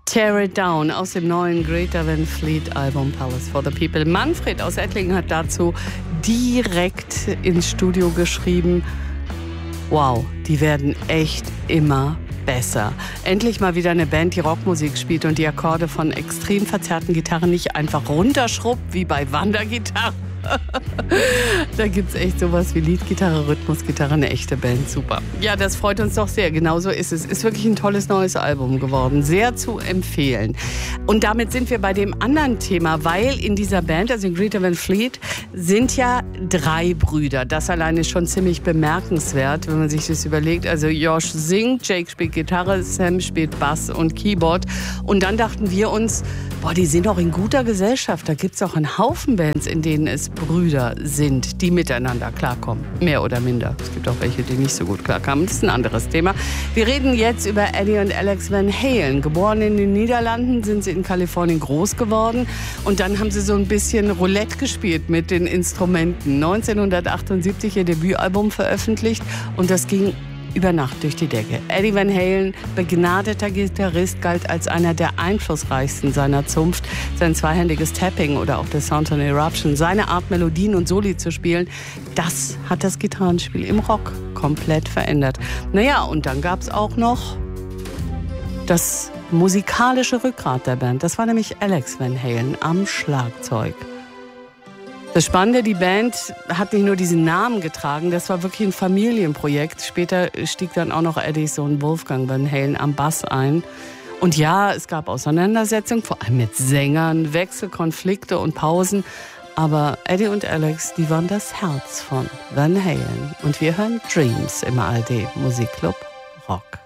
Tear It Down aus dem neuen Greta Van Fleet Album Palace for the People. Manfred aus Ettlingen hat dazu direkt ins Studio geschrieben: Wow, die werden echt immer besser. Endlich mal wieder eine Band, die Rockmusik spielt und die Akkorde von extrem verzerrten Gitarren nicht einfach runterschrubbt wie bei Wandergitarren. Da gibt es echt sowas wie Leadgitarre, Rhythmusgitarre, eine echte Band, super. Ja, das freut uns doch sehr, genau so ist es. Ist wirklich ein tolles neues Album geworden, sehr zu empfehlen. Und damit sind wir bei dem anderen Thema, weil in dieser Band, also in Greta Van Fleet, sind ja 3 Brüder. Das allein ist schon ziemlich bemerkenswert, wenn man sich das überlegt. Also Josh singt, Jake spielt Gitarre, Sam spielt Bass und Keyboard. Und dann dachten wir uns, boah, die sind doch in guter Gesellschaft. Da gibt es auch einen Haufen Bands, in denen es Brüder sind, die miteinander klarkommen. Mehr oder minder. Es gibt auch welche, die nicht so gut klarkommen. Das ist ein anderes Thema. Wir reden jetzt über Eddie und Alex Van Halen. Geboren in den Niederlanden, sind sie in Kalifornien groß geworden. Und dann haben sie so ein bisschen Roulette gespielt mit den Instrumenten. 1978 ihr Debütalbum veröffentlicht und das ging über Nacht durch die Decke. Eddie Van Halen, begnadeter Gitarrist, galt als einer der einflussreichsten seiner Zunft. Sein zweihändiges Tapping oder auch der Sound on Eruption, seine Art, Melodien und Soli zu spielen, das hat das Gitarrenspiel im Rock komplett verändert. Naja, und dann gab es auch noch das musikalische Rückgrat der Band. Das war nämlich Alex Van Halen am Schlagzeug. Das Spannende, die Band hat nicht nur diesen Namen getragen, das war wirklich ein Familienprojekt. Später stieg dann auch noch Eddies Sohn Wolfgang Van Halen am Bass ein. Und ja, es gab Auseinandersetzungen, vor allem mit Sängern, Wechselkonflikte und Pausen. Aber Eddie und Alex, die waren das Herz von Van Halen. Und wir hören Dreams im ARD Musikclub Rock.